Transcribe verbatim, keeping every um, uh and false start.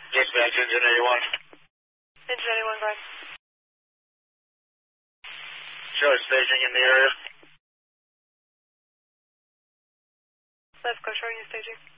Dispatch, engine eighty-one. Engine eighty-one, go ahead. Show staging in the area. Let's go, showing you staging.